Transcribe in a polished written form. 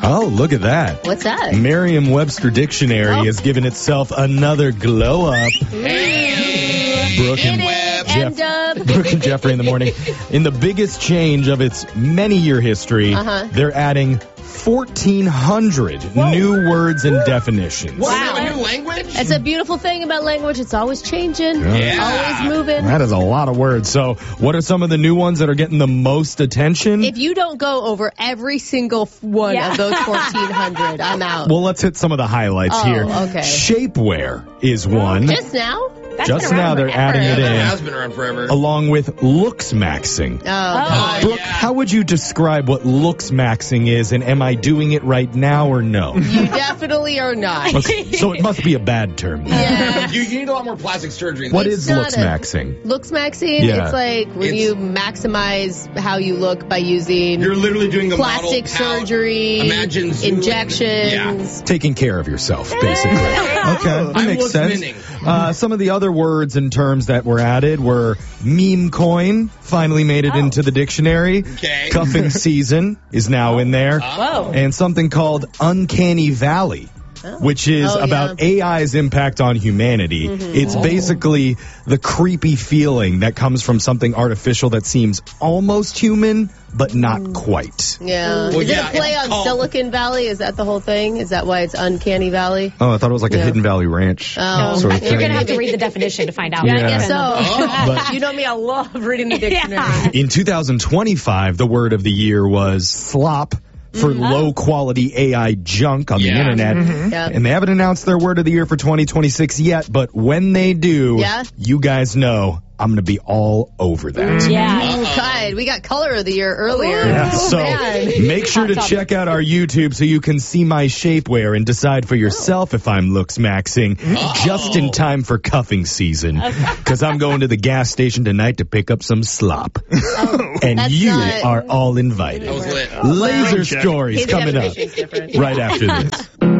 Oh, look at that. What's that? Merriam-Webster Dictionary has given itself another glow up. Brooke and Jeffrey in the morning. In the biggest change of its many-year history, they're adding 1,400 new words and definitions. Wow. Is that a new language? That's a beautiful thing about language. It's always changing. Always moving. That is a lot of words. So what are some of the new ones that are getting the most attention? If you don't go over every single one of those 1,400, I'm out. Well, let's hit some of the highlights here. Okay. Shapewear is one. Just now? Just now they're adding it in. That has been around forever. Along with looks maxing. Brooke, how would you describe what looks maxing is, and am I doing it right now or no? You definitely are not. Okay, so it must be a bad term. Yeah. You need a lot more plastic surgery. What is looks maxing? Looks maxing? Yeah. It's like when you maximize how you look by using You're literally doing a plastic model surgery, injections. Taking care of yourself, basically. Okay, that makes sense. Some of the other words and terms that were added were meme coin, finally made it into the dictionary. Okay. Cuffing season is now in there. And something called uncanny valley. Which is about AI's impact on humanity. It's basically the creepy feeling that comes from something artificial that seems almost human, but not quite. Yeah. Is it a play on Silicon Valley? Is that the whole thing? Is that why it's Uncanny Valley? Oh, I thought it was like a Hidden Valley Ranch sort of thing. You're going to have to read the definition to find out. Yeah, I guess so. But you know me, I love reading the dictionary. In 2025, the word of the year was slop. For low-quality AI junk on the internet. And they haven't announced their word of the year for 2026 yet, but when they do, you guys know I'm going to be all over that. God, we got color of the year earlier. So make sure to check out our YouTube so you can see my shapewear and decide for yourself if I'm looks maxing just in time for cuffing season. Because I'm going to the gas station tonight to pick up some slop. And you are all invited. Laser stories coming up right after this.